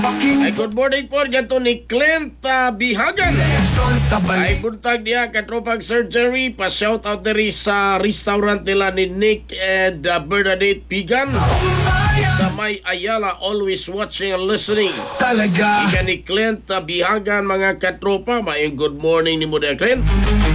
Ay, good morning po dito ni Clint Bihagan. Ay, buntag niya katropang surgery. Pa-shout out diri sa restaurant nila ni Nick and Bernadette Pigan sa may Ayala, always watching and listening. Talaga. Ika ni Clint Bihagan, mga katropa. Mayong good morning ni mo, Clint.